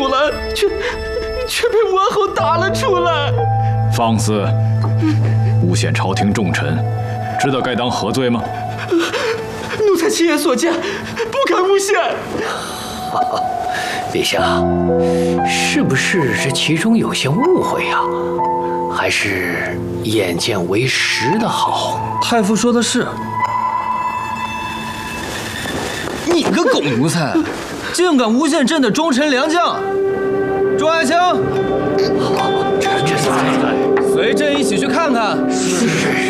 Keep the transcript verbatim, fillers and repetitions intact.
住了，却却被王后打了出来。 放肆！诬陷朝廷重臣，知道该当何罪吗？ 奴才亲眼所见，不敢诬陷。 陛下，是不是这其中有些误会呀？还是眼见为实的好？ 太傅说的是。你个狗奴才，竟敢诬陷朕的忠臣良将！众爱卿， 这这才随朕一起去看看。 是。